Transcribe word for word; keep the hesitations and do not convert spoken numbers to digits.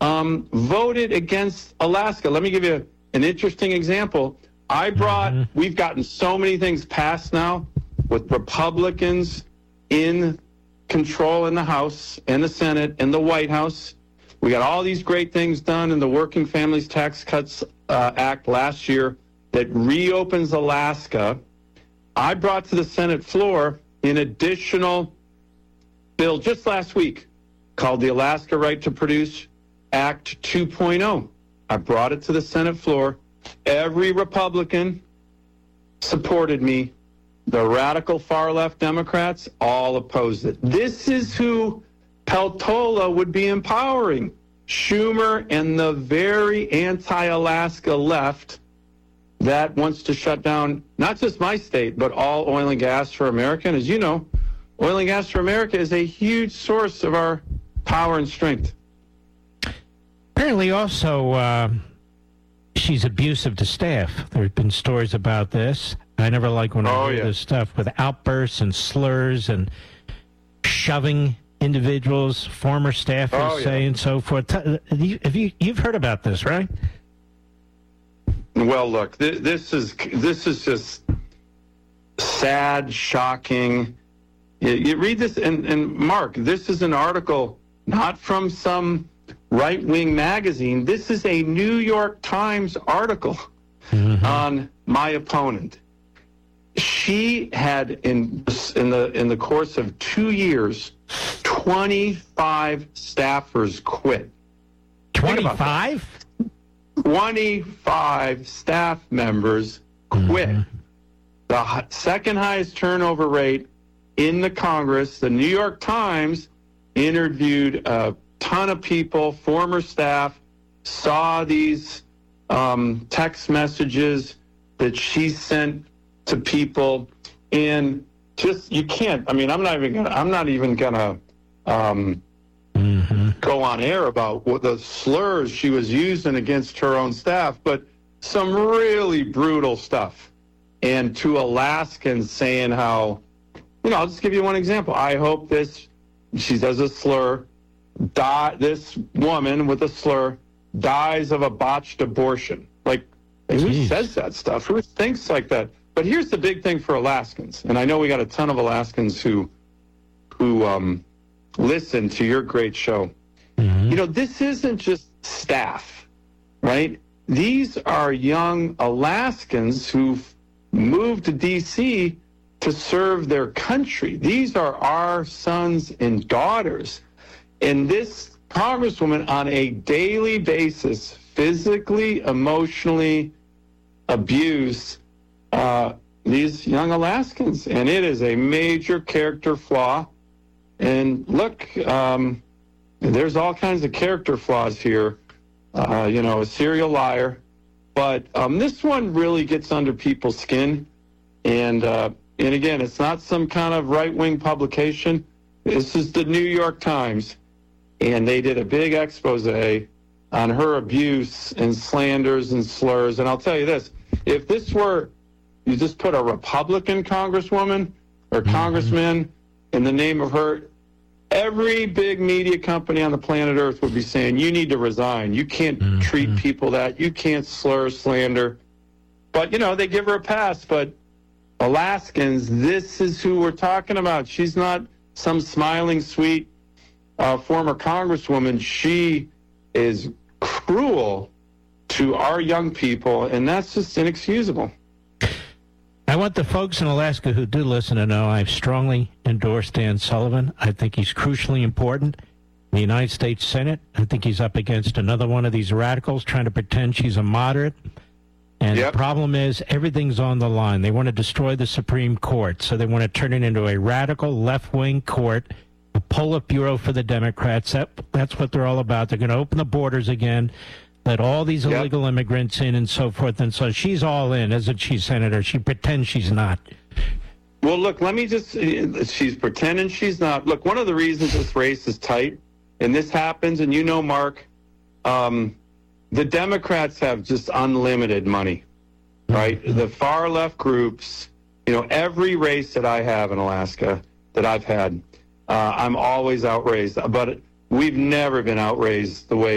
um, voted against Alaska. Let me give you an interesting example. I brought, mm-hmm. we've gotten so many things passed now with Republicans in control in the House and the Senate and the White House. We got all these great things done in the Working Families Tax Cuts uh, Act last year that reopens Alaska. I brought to the Senate floor an additional bill just last week called the Alaska Right to Produce Act two point oh. I brought it to the Senate floor. Every Republican supported me. The radical far-left Democrats all opposed it. This is who Peltola would be empowering. Schumer and the very anti-Alaska left that wants to shut down not just my state, but all oil and gas for America. And as you know, oil and gas for America is a huge source of our power and strength. Apparently also, uh, she's abusive to staff. There have been stories about this. I never like when I oh, hear yeah. this stuff with outbursts and slurs and shoving individuals, former staffers oh, yeah. say, and so forth. Have you, you've heard about this, right? Well, look, th- this is this is just sad, shocking. You, you read this, and, and Mark, this is an article not from some right-wing magazine. This is a New York Times article mm-hmm. on my opponent. She had in in the in the course of two years, twenty-five staffers quit. Twenty-five. twenty-five staff members quit. Mm-hmm. The second highest turnover rate in the Congress. The New York Times interviewed a ton of people, former staff, saw these um, text messages that she sent to people, and just you can't. I mean, I'm not even gonna. I'm not even gonna. Um, Mm-hmm. go on air about what the slurs she was using against her own staff, but some really brutal stuff. And to Alaskans saying how, you know, I'll just give you one example. I hope this, she does a slur, die, this woman with a slur dies of a botched abortion. Like, like who says that stuff? Who thinks like that? But here's the big thing for Alaskans, and I know we got a ton of Alaskans who, who, um, listen to your great show. Mm-hmm. You know, this isn't just staff, right? These are young Alaskans who've moved to D C to serve their country. These are our sons and daughters. And this congresswoman on a daily basis physically, emotionally abused uh, these young Alaskans. And it is a major character flaw. And look, um, there's all kinds of character flaws here. Uh, you know, a serial liar. But um, this one really gets under people's skin. And, uh, and again, it's not some kind of right-wing publication. This is the New York Times. And they did a big expose on her abuse and slanders and slurs. And I'll tell you this, if this were, you just put a Republican congresswoman or mm-hmm. congressman in the name of her, every big media company on the planet Earth would be saying, you need to resign. You can't mm-hmm. treat people that. You can't slur, slander. But, you know, they give her a pass. But Alaskans, this is who we're talking about. She's not some smiling, sweet uh, former congresswoman. She is cruel to our young people, and that's just inexcusable. I want the folks in Alaska who do listen to know I strongly endorse Dan Sullivan. I think he's crucially important in the United States Senate. I think he's up against another one of these radicals trying to pretend she's a moderate. And yep. the problem is everything's on the line. They want to destroy the Supreme Court, so they want to turn it into a radical left-wing court, a Politburo for the Democrats. That, that's what they're all about. They're going to open the borders again, let all these yep. illegal immigrants in and so forth. And so she's all in, isn't she, Senator? She pretends she's not. Well, look, let me just, she's pretending she's not. Look, one of the reasons this race is tight, and this happens, and you know, Mark, um, the Democrats have just unlimited money, right? Mm-hmm. The far left groups, you know, every race that I have in Alaska that I've had, uh, I'm always outraised. But we've never been outraised the way